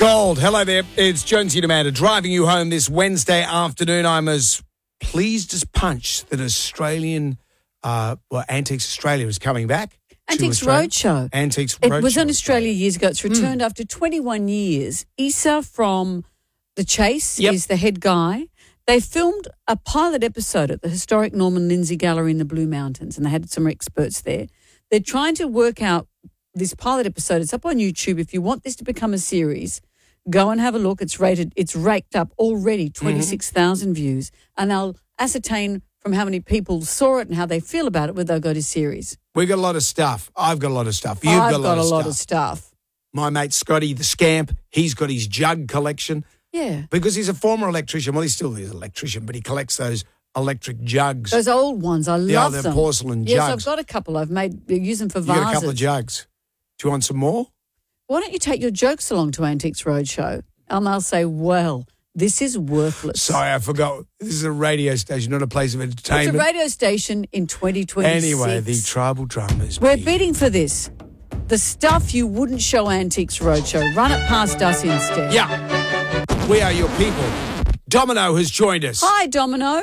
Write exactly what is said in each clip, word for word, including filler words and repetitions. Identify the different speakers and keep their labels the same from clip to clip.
Speaker 1: Gold, hello there. It's Jonesy and Amanda driving you home this Wednesday afternoon. I'm as pleased as punch that Australian, uh, well, Antiques Australia is coming back.
Speaker 2: Antiques Roadshow.
Speaker 1: Antiques
Speaker 2: It
Speaker 1: Roadshow.
Speaker 2: was in Australia years ago. It's returned mm. after twenty-one years. Issa from The Chase
Speaker 1: Yep.
Speaker 2: is the head guy. They filmed a pilot episode at the historic Norman Lindsay Gallery in the Blue Mountains, and they had some experts there. They're trying to work out this pilot episode. It's up on YouTube. If you want this to become a series, go and have a look. It's rated, it's raked up already twenty-six thousand mm-hmm. views, and they'll ascertain from how many people saw it and how they feel about it whether they'll go to series.
Speaker 1: We've got a lot of stuff. I've got a lot of stuff. You've
Speaker 2: I've
Speaker 1: got a lot,
Speaker 2: got
Speaker 1: of,
Speaker 2: a lot
Speaker 1: stuff.
Speaker 2: of stuff.
Speaker 1: My mate Scotty, the scamp, he's got his jug collection.
Speaker 2: Yeah.
Speaker 1: Because he's a former electrician. Well, he still is an electrician, but he collects those electric jugs.
Speaker 2: Those old ones. I
Speaker 1: the
Speaker 2: love
Speaker 1: other
Speaker 2: them.
Speaker 1: porcelain
Speaker 2: yes,
Speaker 1: jugs.
Speaker 2: I've got a couple. I've made, use them for
Speaker 1: You
Speaker 2: vases.
Speaker 1: got a couple of jugs. Do you want some more?
Speaker 2: Why don't you take your jokes along to Antiques Roadshow? And they'll say, well, this is worthless.
Speaker 1: Sorry, I forgot. This is a radio station, not a place of entertainment.
Speaker 2: It's a radio station in twenty twenty-six.
Speaker 1: Anyway, the tribal drummers.
Speaker 2: We're bidding for this. The stuff you wouldn't show Antiques Roadshow. Run it past us instead.
Speaker 1: Yeah. We are your people. Domino has joined us.
Speaker 2: Hi, Domino.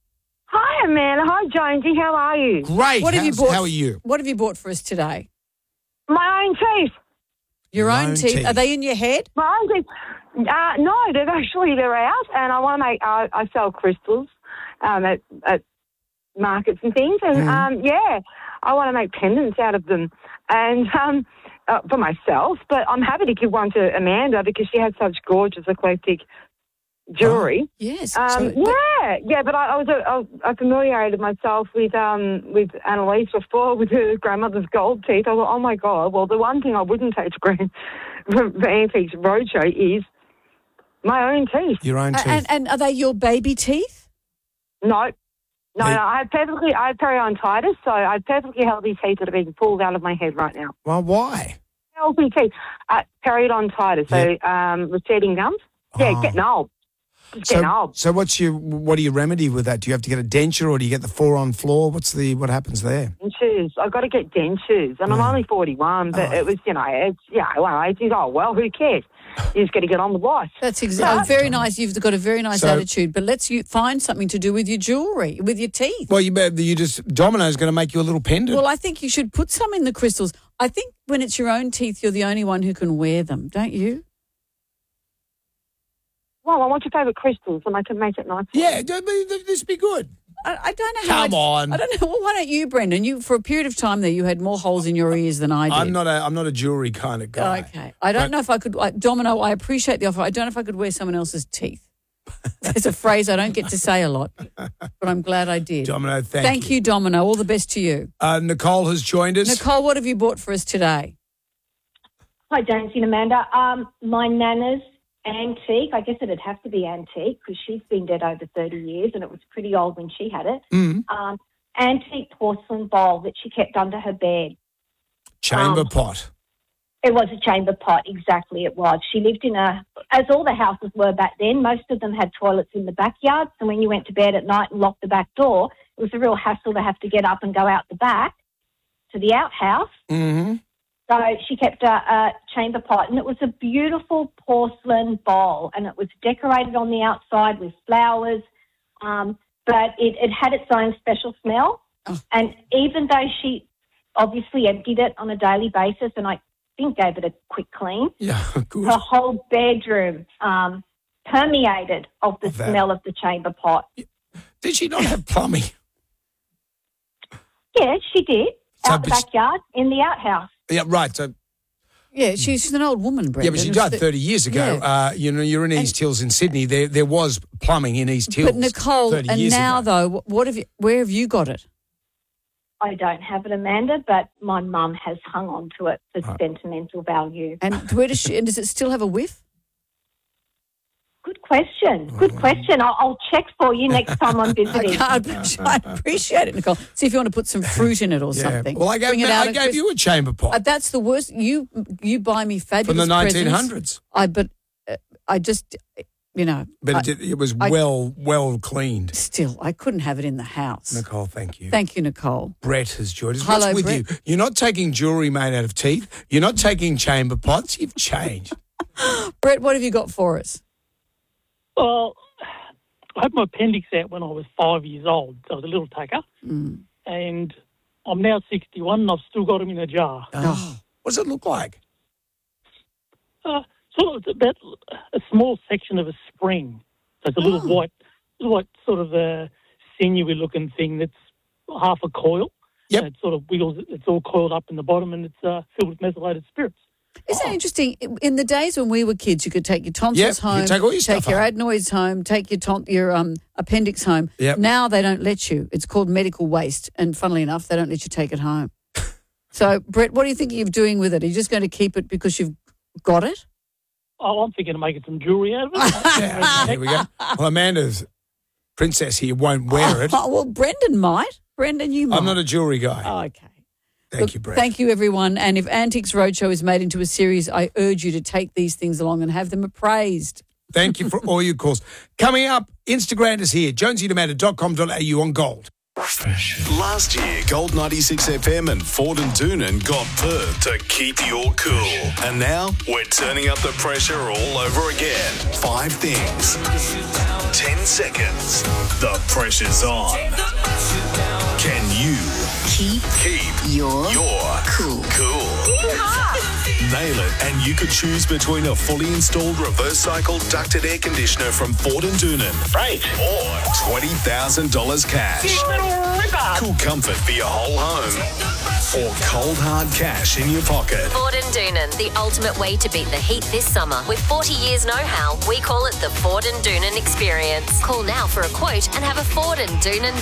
Speaker 3: Hi, Amanda. Hi, Jonesy. How are you?
Speaker 1: Great.
Speaker 2: What have you
Speaker 1: How's-
Speaker 2: bought?
Speaker 1: How are you?
Speaker 2: What have you bought for us today?
Speaker 3: My own teeth.
Speaker 2: Your,
Speaker 1: Your
Speaker 2: own,
Speaker 1: own
Speaker 2: teeth.
Speaker 1: teeth.
Speaker 2: Are they in your head?
Speaker 3: My own teeth. Uh, no, they're actually, they're out, and I want to make, uh, I sell crystals um, at, at markets and things, and,
Speaker 1: Mm.
Speaker 3: um, yeah, I want to make pendants out of them, and um, uh, for myself, but I'm happy to give one to Amanda because she has such gorgeous eclectic jewellery.
Speaker 2: Yes.
Speaker 3: Um,
Speaker 2: So-
Speaker 3: yeah, yeah, but I, I was I, was- I familiarised myself with um with Annalise before with her grandmother's gold teeth. I thought, oh my god! Well, the one thing I wouldn't take to Grand for Antiques Roadshow is my own teeth.
Speaker 1: Your own
Speaker 2: A-
Speaker 1: teeth.
Speaker 2: and, and are they your baby teeth?
Speaker 3: No, no,
Speaker 1: They-
Speaker 3: no. I have perfectly I have periodontitis, so I have perfectly healthy teeth that are being pulled out of my head right now.
Speaker 1: well, why?
Speaker 3: Healthy teeth, uh, periodontitis, so um, receding gums. Yeah,
Speaker 1: Oh.
Speaker 3: getting old. Just
Speaker 1: So,
Speaker 3: getting old.
Speaker 1: so what's your what do you remedy with that? Do you have to get a denture or do you get the four on floor? What's the what happens there?
Speaker 3: Dentures. I've got to get dentures, and I'm
Speaker 1: Mm.
Speaker 3: only forty-one. But
Speaker 1: Oh.
Speaker 3: it was, you know, it's yeah. Well, it's oh well, who cares? You just got to get on with life.
Speaker 2: That's exactly very nice. You've got a very nice
Speaker 1: So-
Speaker 2: attitude, but let's you find something to do with your jewellery, with your teeth.
Speaker 1: Well, you bet you just Domino's going to make you a little pendant.
Speaker 2: Well, I think you should put some in the crystals. I think when it's your own teeth, you're the only one who can wear them, don't you?
Speaker 3: Well, I want your favourite crystals, and I can make it nice.
Speaker 1: yeah, don't be- this be good.
Speaker 2: I, I don't know how.
Speaker 1: Come
Speaker 2: I,
Speaker 1: on.
Speaker 2: I don't know. Well, why don't you, Brendan? You for a period of time there, you had more holes in your ears than I did.
Speaker 1: I'm not a I'm not a jewelry kind of guy.
Speaker 2: Okay. I don't
Speaker 1: But-
Speaker 2: know if I could. I, Domino, I appreciate the offer. I don't know if I could wear someone else's teeth. There's a phrase I don't get to say a lot, but I'm glad I did.
Speaker 1: Domino, thank,
Speaker 2: Thank you, Domino. All the best to you.
Speaker 1: Uh, Nicole has joined us.
Speaker 2: Nicole, what have you bought for us today?
Speaker 4: Hi, Jonesy and Amanda. Um, my nana's antique, I guess it'd have to be antique because she's been dead over thirty years and it was pretty old when she had it.
Speaker 1: Mm.
Speaker 4: Um, antique porcelain bowl that she kept under her bed.
Speaker 1: Chamber
Speaker 4: um,
Speaker 1: pot.
Speaker 4: It was a chamber pot, exactly it was. She lived in a, as all the houses were back then, most of them had toilets in the backyard. So when you went to bed at night and locked the back door, it was a real hassle to have to get up and go out the back to the outhouse.
Speaker 1: Mm-hmm.
Speaker 4: So she kept a, a chamber pot, and it was a beautiful porcelain bowl, and it was decorated on the outside with flowers, um, but it, it had its own special smell.
Speaker 2: Oh.
Speaker 4: And even though she obviously emptied it on a daily basis, and I think gave it a quick clean,
Speaker 1: Yeah, good.
Speaker 4: her whole bedroom um, permeated of the
Speaker 1: Of that.
Speaker 4: smell of the chamber pot.
Speaker 1: Did she not have plumbing?
Speaker 4: Yeah, she did,
Speaker 1: So,
Speaker 4: out the
Speaker 1: but she-
Speaker 4: backyard in the outhouse.
Speaker 1: Yeah, right. So
Speaker 2: Yeah, she's an old woman, Brendan.
Speaker 1: yeah, but she died thirty years ago.
Speaker 2: Yeah.
Speaker 1: Uh, you know, you're in East Hills in Sydney. There, there was plumbing in East Hills.
Speaker 2: But Nicole,
Speaker 1: thirty
Speaker 2: and
Speaker 1: years
Speaker 2: now
Speaker 1: ago.
Speaker 2: though, what have you? Where have you got it?
Speaker 4: I don't have it, Amanda, but my mum has hung on to it for sentimental value.
Speaker 2: And where does she? And does it still have a whiff?
Speaker 4: Good question. Good question. I'll, I'll check for you next time I'm
Speaker 2: I,
Speaker 4: visiting.
Speaker 2: can't, I appreciate it, Nicole. See if you want to put some fruit in it or
Speaker 1: Yeah.
Speaker 2: something.
Speaker 1: Well, I gave,
Speaker 2: Bring it
Speaker 1: I
Speaker 2: out
Speaker 1: gave
Speaker 2: at Christ-
Speaker 1: you a chamber pot
Speaker 2: Uh, that's the worst. You you buy me fabulous
Speaker 1: from the nineteen
Speaker 2: presents.
Speaker 1: hundreds,
Speaker 2: I but uh, I just you know.
Speaker 1: but
Speaker 2: I,
Speaker 1: it, did- it was
Speaker 2: I-
Speaker 1: well, well cleaned.
Speaker 2: still, I couldn't have it in the house.
Speaker 1: Nicole, thank you.
Speaker 2: Thank you, Nicole.
Speaker 1: Brett has joined us.
Speaker 2: Hello,
Speaker 1: What's with
Speaker 2: Brett.
Speaker 1: you? You're not taking jewellery made out of teeth. You're not taking chamber pots. You've changed.
Speaker 2: Brett, what have you got for us?
Speaker 5: Well, I had my appendix out when I was five years old. So I was a little tacker.
Speaker 2: Mm.
Speaker 5: And I'm now sixty-one and I've still got them in a jar.
Speaker 1: Oh. What does it look like?
Speaker 5: Uh, sort of about a small section of a spring. So it's a little
Speaker 2: Oh.
Speaker 5: white, white sort of a sinewy-looking thing that's half a coil.
Speaker 1: Yep.
Speaker 5: And it sort of wiggles. It's all coiled up in the bottom and it's uh, filled with methylated spirits.
Speaker 2: Isn't it interesting? In the days when we were kids, you could take your tonsils
Speaker 1: Yep, you
Speaker 2: home,
Speaker 1: could take all your stuff
Speaker 2: your
Speaker 1: home.
Speaker 2: adenoids home, take your ton- your um, appendix home.
Speaker 1: Yep.
Speaker 2: Now they don't let you. It's called medical waste, and funnily enough, they don't let you take it home. So, Brett, what are you thinking of doing with it? Are you just going to keep it because you've got it?
Speaker 5: Oh, I'm thinking of making some jewellery out of it.
Speaker 1: Yeah, here we go. Well, Amanda's princess here won't wear it.
Speaker 2: Oh, well, Brendan might. Brendan, you might.
Speaker 1: I'm not a jewellery guy.
Speaker 2: Oh, okay.
Speaker 1: Thank
Speaker 2: Look,
Speaker 1: you, Brett.
Speaker 2: Thank you, everyone. And if Antiques Roadshow is made into a series, I urge you to take these things along and have them appraised.
Speaker 1: Thank you for all your calls. Coming up, Instagram is here, jonesy and amanda dot com dot a u on Gold.
Speaker 6: Last year, Gold ninety-six F M and Ford and Doonan got Perth to keep your cool. And now we're turning up the pressure all over again. Five things. Ten seconds. The pressure's on. Can you
Speaker 7: Keep
Speaker 6: keep
Speaker 7: your
Speaker 6: your
Speaker 7: cool.
Speaker 6: cool? Nail it, and you could choose between a fully installed reverse cycle ducted air conditioner from Ford and Doonan. Right. Or twenty thousand dollars cash. Cool comfort for your whole home. Or cold hard cash in your pocket.
Speaker 8: Ford and Doonan, the ultimate way to beat the heat this summer. With forty years know-how, we call it the Ford and Doonan experience. Call now for a quote and have a Ford and Doonan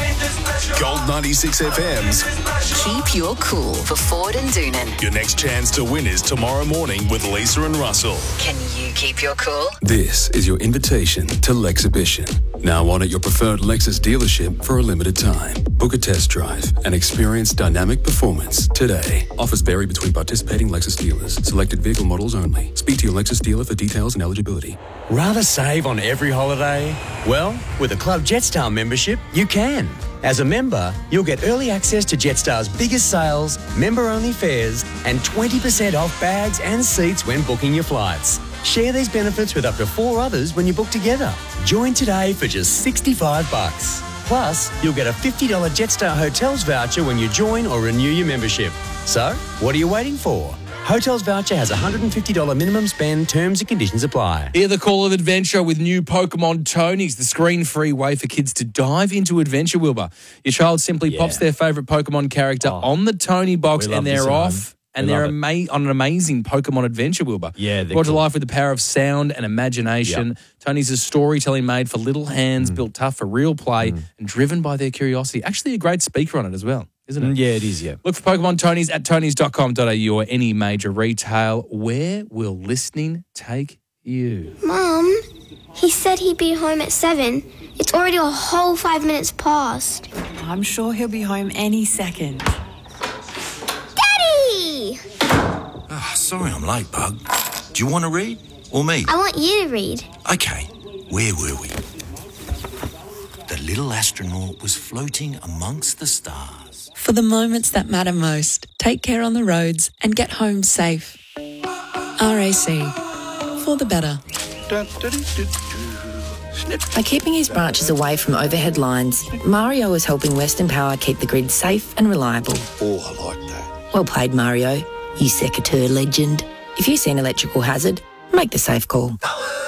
Speaker 8: day.
Speaker 6: Gold ninety-six F M's.
Speaker 7: Keep your cool for Ford and Doonan.
Speaker 6: Your next chance to win is tomorrow morning with Lisa and Russell.
Speaker 7: Can you keep your cool?
Speaker 9: This is your invitation to Lexhibition. Now on at your preferred Lexus dealership for a limited time. Book a test drive and experience dynamic performance today. Offers vary between participating Lexus dealers. Selected vehicle models only. Speak to your Lexus dealer for details and eligibility.
Speaker 10: Rather save on every holiday? Well, with a Club Jetstar membership, you can. As a member, you'll get early access to Jetstar's biggest sales, member-only fares, and twenty percent off bags and seats when booking your flights. Share these benefits with up to four others when you book together. Join today for just sixty-five bucks. Plus, you'll get a fifty dollars Jetstar Hotels voucher when you join or renew your membership. So, what are you waiting for? Hotels voucher has a one hundred fifty dollars minimum spend. Terms and conditions apply.
Speaker 11: Hear the call of adventure with new Pokemon Tonies, the screen-free way for kids to dive into adventure, Wilbur. Your child simply
Speaker 12: Yeah.
Speaker 11: pops their favourite Pokemon character
Speaker 12: Oh,
Speaker 11: on the Tony box
Speaker 12: we love
Speaker 11: and
Speaker 12: this
Speaker 11: they're
Speaker 12: at
Speaker 11: off.
Speaker 12: home.
Speaker 11: And
Speaker 12: We
Speaker 11: they're
Speaker 12: love
Speaker 11: ama- on an amazing Pokemon adventure, Wilbur.
Speaker 12: Yeah, they're
Speaker 11: Brought to
Speaker 12: cool.
Speaker 11: life with the power of sound and imagination.
Speaker 12: Yep.
Speaker 11: Tony's is storytelling made for little hands, built tough for real play, and driven by their curiosity. Actually, a great speaker on it as well, isn't it?
Speaker 12: Mm, yeah, it is, yeah.
Speaker 11: Look for Pokemon Tonys at tonys dot com dot a u or any major retail. Where will listening take you?
Speaker 13: Mum, he said he'd be home at seven. It's already a whole five minutes past.
Speaker 14: I'm sure he'll be home any second.
Speaker 13: Daddy!
Speaker 15: Ah, sorry I'm late, Bug. Do you want to read? Or me?
Speaker 13: I want you to read.
Speaker 15: Okay, where were we? The little astronaut was floating amongst the stars.
Speaker 14: For the moments that matter most, take care on the roads and get home safe. R A C. For the better.
Speaker 16: By keeping his branches away from overhead lines, Mario is helping Western Power keep the grid safe and reliable.
Speaker 15: Oh, I like that.
Speaker 16: Well played, Mario. You secateurs legend. If you see an electrical hazard, make the safe call.